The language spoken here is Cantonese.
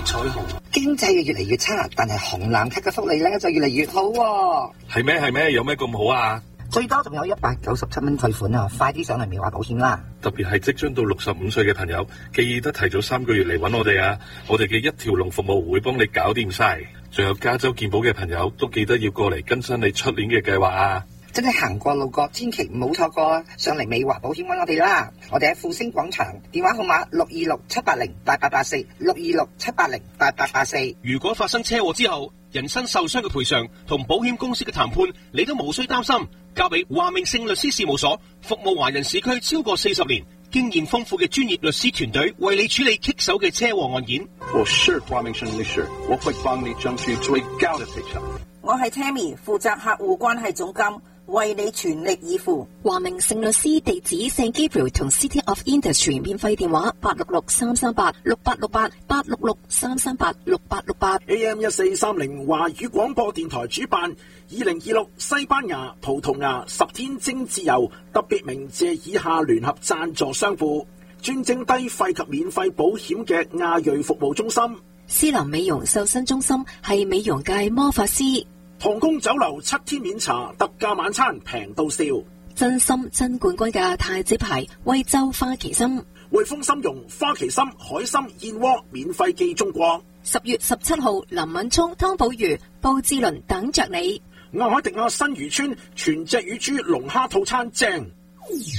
嘅彩虹。 經濟越嚟越差，但係紅藍卡嘅福利咧就越嚟越好喎。 係咩？有咩咁好啊？ 最多仲有197蚊退款啊！快啲上嚟美華保險啦！ 特別係即將到65歲嘅朋友，記得提早3個月嚟揾我哋啊！我哋嘅一條龍服務會幫你搞掂晒。仲有加州健保嘅朋友都記得要過嚟更新你出年嘅計劃啊！ 真係行過路過，千祈唔好錯過啊！上嚟美華保險揾我哋啦！我哋喺富星廣場，電話號碼626-780-8884，626-780-8884。 如果發生車禍之後，人身受傷嘅賠償同保險公司嘅談判，你都無需擔心，交俾華明勝律師事務所，服務華人市區超過40年，經驗豐富嘅專業律師團隊，為你處理棘手嘅車禍案件。 我是華明勝律師，我會幫你爭取最高的賠償。 我係 Tammy，負責客戶關係總監，為你全力以赴。 華明勝律師地址聖 Gabriel 同 City of Industry， 免費電話866-338-6868，866-338-6868。 AM1430 華語廣播電台主辦2026西班牙、葡萄牙10天精自由，特別鳴謝以下聯合贊助商戶：專徵低費及免費保險嘅亞裔服務中心。 斯林美容瘦身中心係美容界魔法師。 皇宮酒樓7天免茶，特價晚餐平到笑。 真心真冠軍嘅太子牌惠州花旗參， 匯豐參茸花旗參海參燕窩免費寄中國。 10月17號林敏聰、湯寶如、布志倫等着你。 亞海迪亞新漁村全隻乳豬龍蝦套餐正。